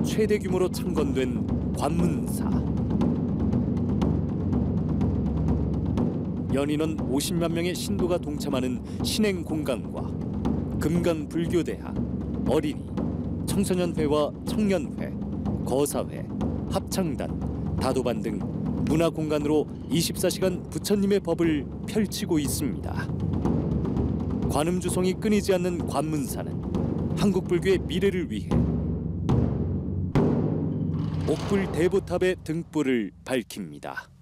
최대 규모로 창건된 관문사. 연인원 50만 명의 신도가 동참하는 신행 공간과 금강불교대학, 어린이, 청소년회와 청년회, 거사회, 합창단, 다도반 등 문화공간으로 24시간 부처님의 법을 펼치고 있습니다. 관음주성이 끊이지 않는 관문사는 한국불교의 미래를 위해 옥불 대보탑의 등불을 밝힙니다.